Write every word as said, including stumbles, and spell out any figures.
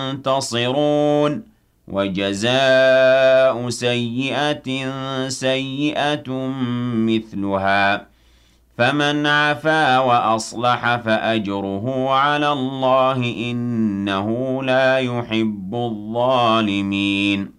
ينتصرون وجزاء سيئة سيئة مثلها فمن عفا وأصلح فأجره على الله إنه لا يحب الظالمين